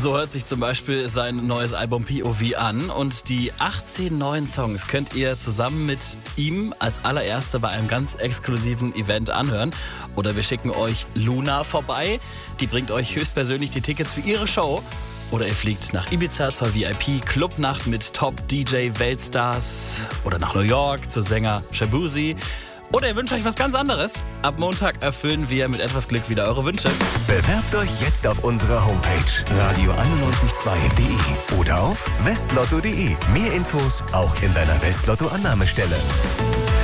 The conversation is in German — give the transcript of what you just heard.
So hört sich zum Beispiel sein neues Album POV an. Und die 18 neuen Songs könnt ihr zusammen mit ihm als allererste bei einem ganz exklusiven Event anhören. Oder wir schicken euch Luna vorbei. Die bringt euch höchstpersönlich die Tickets für ihre Show. Oder ihr fliegt nach Ibiza zur VIP-Clubnacht mit Top-DJ-Weltstars. Oder nach New York zu Sänger Shabuzi. Oder ihr wünscht euch was ganz anderes. Ab Montag erfüllen wir mit etwas Glück wieder eure Wünsche. Bewerbt euch jetzt auf unserer Homepage radio912.de oder auf westlotto.de. Mehr Infos auch in deiner Westlotto-Annahmestelle.